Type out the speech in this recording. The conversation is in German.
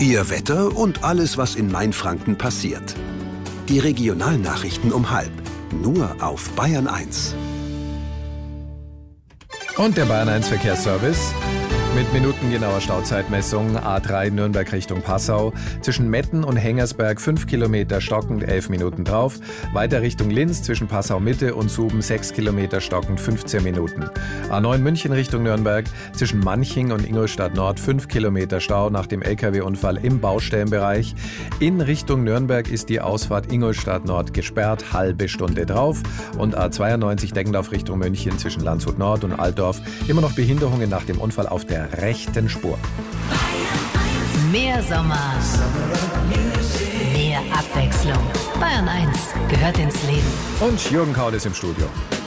Ihr Wetter und alles, was in Mainfranken passiert. Die Regionalnachrichten um 12:30. Nur auf Bayern 1. Und der Bayern 1 Verkehrsservice mit minutengenauer Stauzeitmessung. A3 Nürnberg Richtung Passau. Zwischen Metten und Hengersberg 5 Kilometer stockend 11 Minuten drauf. Weiter Richtung Linz zwischen Passau Mitte und Suben 6 Kilometer stockend 15 Minuten. A9 München Richtung Nürnberg. Zwischen Manching und Ingolstadt Nord 5 Kilometer Stau nach dem LKW-Unfall im Baustellenbereich. In Richtung Nürnberg ist die Ausfahrt Ingolstadt Nord gesperrt, halbe Stunde drauf. Und A92 Deggendorf Richtung München zwischen Landshut Nord und Altdorf immer noch Behinderungen nach dem Unfall auf der rechten Spur. Mehr Sommer, mehr Abwechslung. Bayern 1 gehört ins Leben. Und Jürgen Kaul ist im Studio.